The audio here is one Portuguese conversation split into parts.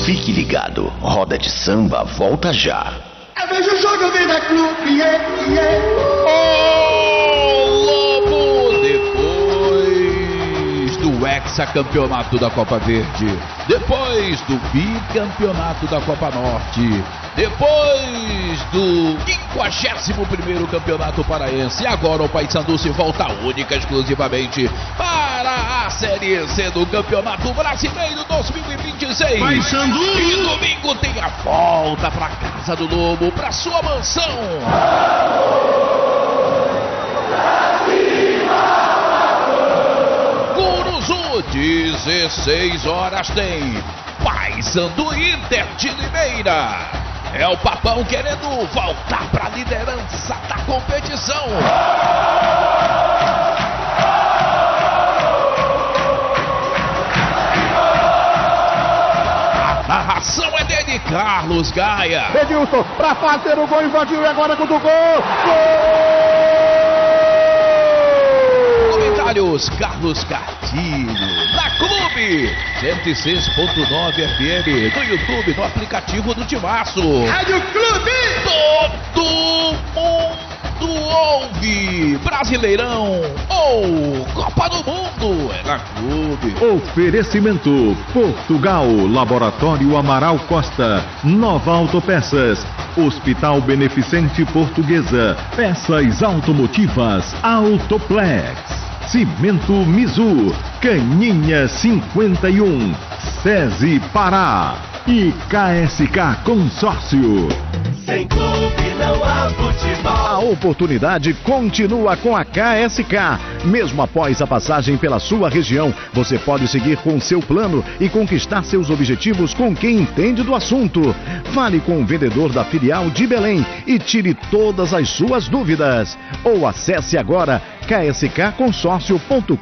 Fique ligado, Roda de Samba volta já. Eu vejo o jogo, vem da clube, Ô, Lobo! Depois do hexacampeonato da Copa Verde, depois do bicampeonato da Copa Norte, depois do 51º Campeonato Paraense, agora o Paysandu se volta única exclusivamente para a Série C do Campeonato Brasileiro 2026. Paysandu! E domingo tem a volta para casa do Lobo, para sua mansão. Curuzu, 16 horas tem Paysandu Inter de Limeira. É o Papão querendo voltar para a liderança da competição. A narração é dele, Carlos Gaia. Edilson para fazer o gol, invadiu e agora com o gol. Comentários, Carlos Cartilho. Na Clube 106.9 FM, no YouTube, no aplicativo do Timaço. Rádio Clube! Todo mundo ouve. Brasileirão ou Copa do Mundo é na Clube. Oferecimento Portugal, Laboratório Amaral Costa, Nova Autopeças, Hospital Beneficente Portuguesa, Peças Automotivas, Autoplex, Cimento Mizu, Caninha 51, SESI Pará e KSK Consórcio. Sem clube não há futebol. A oportunidade continua com a KSK. Mesmo após a passagem pela sua região, você pode seguir com seu plano e conquistar seus objetivos com quem entende do assunto. Fale com o vendedor da filial de Belém e tire todas as suas dúvidas. Ou acesse agora kskconsórcio.com.br.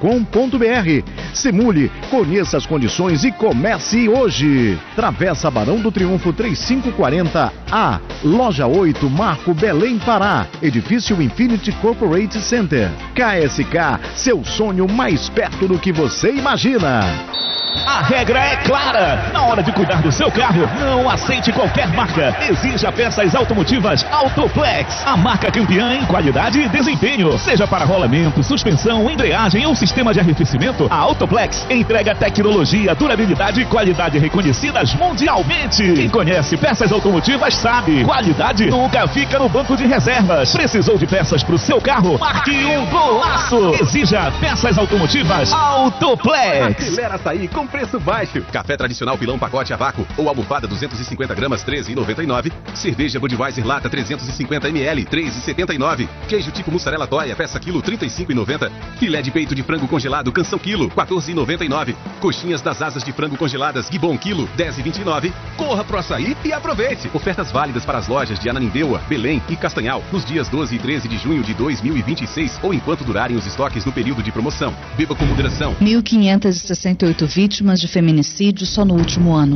Simule, conheça as condições e comece hoje. Travessa Barão do Triunfo 3540A, Loja 8, Marco Belém, Pará. Edifício Infinity Corporate Center. KSK, seu sonho mais perto do que você imagina. A regra é clara. Na hora de cuidar do seu carro, não aceite qualquer marca. Exija peças automotivas Autoplex, a marca campeã em qualidade e desempenho. Seja para rolamento, suspensão, embreagem ou sistema de arrefecimento, a Autoplex entrega tecnologia, durabilidade e qualidade reconhecidas mundialmente. Quem conhece peças automotivas sabe, qualidade nunca fica no banco de reservas. Precisou de peças para o seu carro? Marque um golaço. Exija peças automotivas Autoplex. Acelera açaí com preço baixo. Café tradicional pilão pacote a vácuo ou almofada 250 gramas, R$13,99. Cerveja Budweiser lata 350 ml, R$3,79. Queijo tipo mussarela toia, peça quilo, R$35,90. Filé de peito de frango congelado, canção quilo, R$14,99. Coxinhas das asas de frango congeladas, Gibon quilo, R$10,29. Corra pro açaí e aproveite. Ofertas válidas para as lojas de Ananindeua, Belém e Castanhal, nos dias 12 e 13 de junho de 2026 ou enquanto durarem os estoques no período de promoção. Beba com moderação. 1.568 vítimas de feminicídio só no último ano.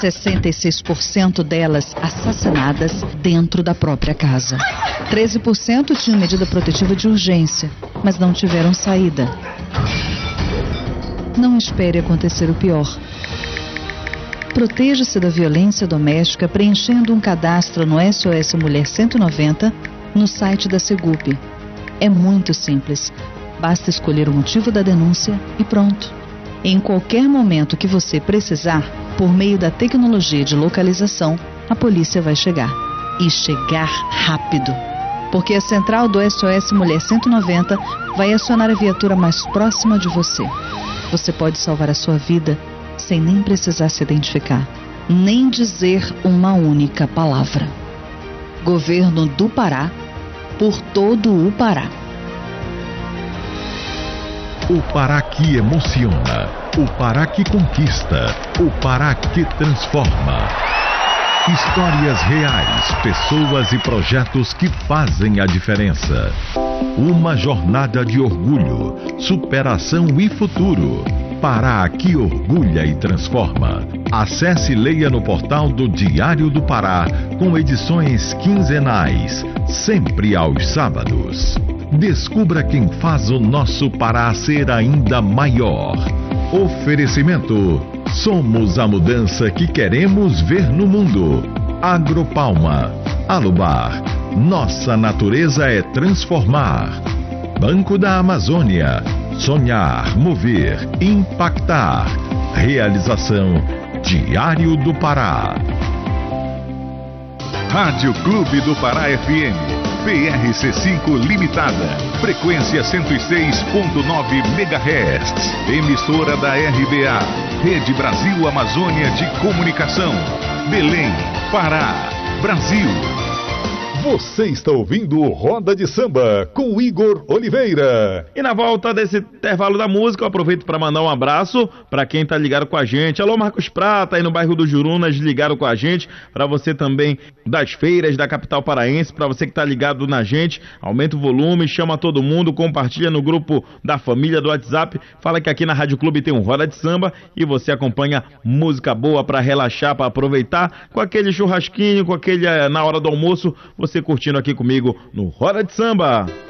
66% delas assassinadas dentro da própria casa. 13% tinham medida protetiva de urgência, mas não tiveram saída. Não espere acontecer o pior. Proteja-se da violência doméstica preenchendo um cadastro no SOS Mulher 190 no site da Segup. É muito simples. Basta escolher o motivo da denúncia e pronto. Em qualquer momento que você precisar, por meio da tecnologia de localização, a polícia vai chegar. E chegar rápido. Porque a central do SOS Mulher 190 vai acionar a viatura mais próxima de você. Você pode salvar a sua vida sem nem precisar se identificar, nem dizer uma única palavra. Governo do Pará, por todo o Pará. O Pará que emociona, o Pará que conquista, o Pará que transforma. Histórias reais, pessoas e projetos que fazem a diferença. Uma jornada de orgulho, superação e futuro. Pará que orgulha e transforma. Acesse e leia no portal do Diário do Pará, com edições quinzenais, sempre aos sábados. Descubra quem faz o nosso Pará ser ainda maior. Oferecimento Somos a mudança que queremos ver no mundo. Agropalma. Alubar. Nossa natureza é transformar. Banco da Amazônia. Sonhar, mover, impactar. Realização Diário do Pará. Rádio Clube do Pará FM. PRC5 Limitada. Frequência 106.9 MHz. Emissora da RBA. Rede Brasil Amazônia de Comunicação. Belém, Pará, Brasil. Você está ouvindo Roda de Samba com Igor Oliveira. E na volta desse intervalo da música, eu aproveito para mandar um abraço para quem tá ligado com a gente. Alô, Marcos Prata, aí no bairro do Jurunas, ligado com a gente. Para você também das feiras da capital paraense, para você que tá ligado na gente, aumenta o volume, chama todo mundo, compartilha no grupo da família do WhatsApp. Fala que aqui na Rádio Clube tem um Roda de Samba e você acompanha música boa para relaxar, para aproveitar com aquele churrasquinho, com aquele na hora do almoço, você curtindo aqui comigo no Roda de Samba.